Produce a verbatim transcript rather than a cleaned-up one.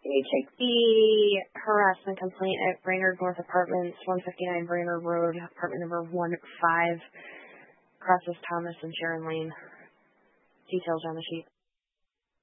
Can you take the harassment complaint at Brainerd North Apartments, one fifty-nine Brainerd Road, apartment number one five, crosses Thomas and Sharon Lane. Details on the sheet.